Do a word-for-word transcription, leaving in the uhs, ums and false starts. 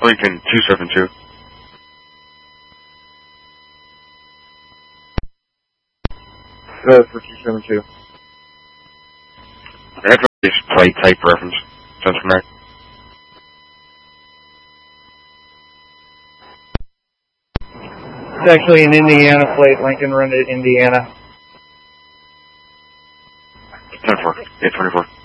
Lincoln two seven two. Uh, for two seven two. That's a plate type reference. Sounds correct. It's actually an Indiana plate. Lincoln run it Indiana. ten four. eight twenty-four.